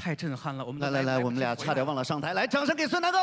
太震撼了！我们来，我们俩差点忘了上台，来，掌声给孙楠哥。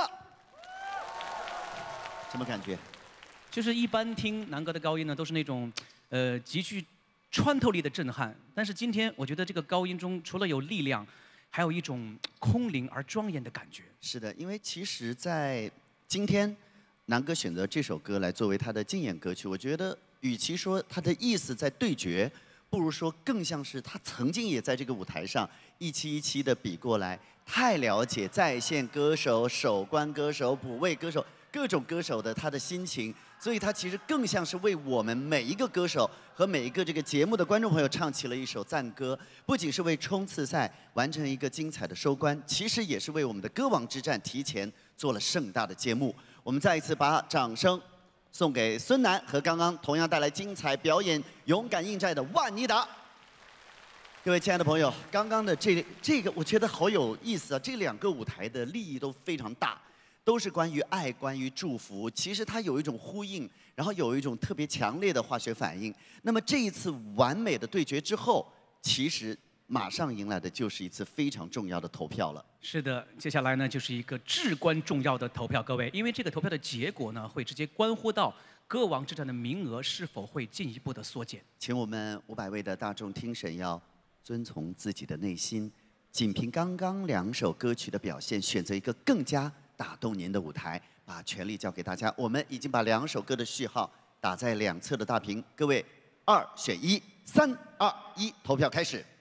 什么感觉？ 就是一般听南哥的高音呢，都是那种，极具穿透力的震撼。但是今天我觉得这个高音中除了有力量，还有一种空灵而庄严的感觉。 是的，因为其实，在今天，南哥选择这首歌来作为他的竞演歌曲，我觉得与其说他的意思在对决，不如说更像是他曾经也在这个舞台上一期一期的比过来，太了解在线歌手、首关歌手、补位歌手各种歌手的他的心情，所以他其实更像是为我们每一个歌手和每一个这个节目的观众朋友唱起了一首赞歌，不仅是为冲刺赛完成一个精彩的收官，其实也是为我们的歌王之战提前做了盛大的揭幕。我们再一次把掌声送给孙楠和刚刚同样带来精彩表演、勇敢应战的万妮达。各位亲爱的朋友，刚刚的这个我觉得好有意思啊！这两个舞台的利益都非常大，都是关于爱、关于祝福。其实它有一种呼应，然后有一种特别强烈的化学反应。那么这一次完美的对决之后，其实马上迎来的就是一次非常重要的投票了。 是的，接下来呢就是一个至关重要的投票，各位，因为这个投票的结果呢，会直接关乎到歌王之战的名额是否会进一步的缩减。 请我们500位的大众听审要遵从自己的内心，仅凭刚刚2首歌曲的表现，选择一个更加打动您的舞台，把权力交给大家。我们已经把2首歌的序号打在两侧的大屏，各位2选1，3、2、1，投票开始。